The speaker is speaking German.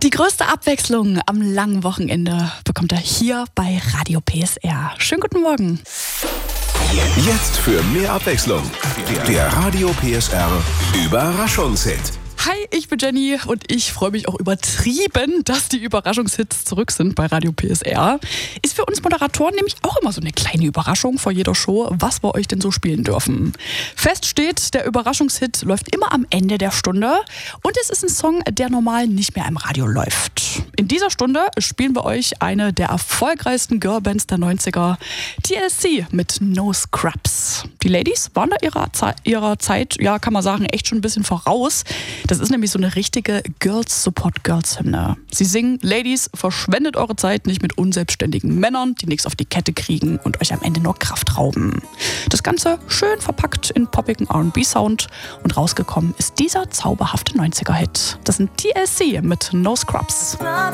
Die größte Abwechslung am langen Wochenende bekommt er hier bei Radio PSR. Schönen guten Morgen. Jetzt für mehr Abwechslung. Der Radio PSR Überraschungshit. Hi, ich bin Jenny und ich freue mich auch übertrieben, dass die Überraschungshits zurück sind bei Radio PSR. Ist für uns Moderatoren nämlich auch immer so eine kleine Überraschung vor jeder Show, was wir euch denn so spielen dürfen. Fest steht, der Überraschungshit läuft immer am Ende der Stunde und es ist ein Song, der normal nicht mehr im Radio läuft. In dieser Stunde spielen wir euch eine der erfolgreichsten Girlbands der 90er, TLC mit No Scrubs. Die Ladies waren da ihrer Zeit, ja kann man sagen, echt schon ein bisschen voraus. Das ist nämlich so eine richtige Girls-Support-Girls-Hymne. Sie singen, Ladies, verschwendet eure Zeit nicht mit unselbstständigen Männern, die nichts auf die Kette kriegen und euch am Ende nur Kraft rauben. Das Ganze schön verpackt in poppigen R&B-Sound und rausgekommen ist dieser zauberhafte 90er-Hit. Das sind TLC mit No Scrubs.